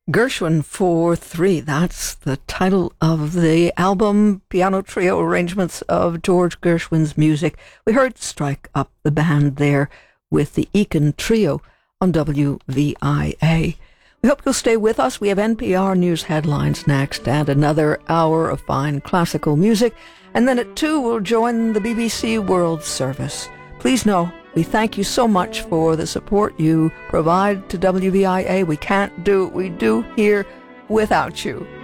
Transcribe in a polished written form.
Gershwin 4/3, that's the title of the album, piano trio arrangements of George Gershwin's music. We heard Strike Up, the band there, with the Eakin Trio on WVIA. We hope you'll stay with us. We have NPR News headlines next and another hour of fine classical music. And then at 2, we'll join the BBC World Service. Please know, we thank you so much for the support you provide to WVIA. We can't do what we do here without you.